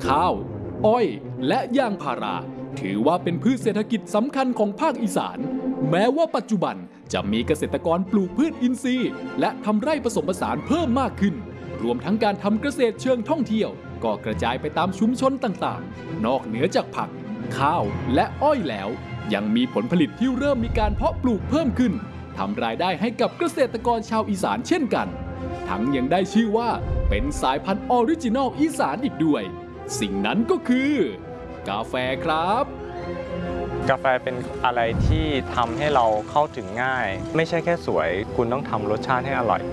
ข้าวอ้อยและยางพาราถือว่าเป็นพืชเศรษฐกิจสำคัญของภาคอีสานแม้ว่าปัจจุบันจะมีเกษตรกรปลูกพืชอินทรีย์และทำไร่ผสมผสานเพิ่มมากขึ้นรวมทั้งการทำเกษตรเชิงท่องเที่ยวก็กระจายไปตามชุมชนต่างๆนอกเหนือจากผักข้าวและอ้อยแล้วยังมีผลผลิตที่เริ่มมีการเพาะปลูกเพิ่มขึ้นทำรายได้ให้กับเกษตรกรชาวอีสานเช่นกันทั้งยังได้ชื่อว่าเป็นสายพันธุ์ออริจินอลอีสานอีกด้วยสิ่งนั้นก็คือกาแฟครับกาแฟเป็นอะไรที่ทำให้เราเข้าถึงง่ายไม่ใช่แค่สวยคุณต้องทำรสชาติให้อร่อย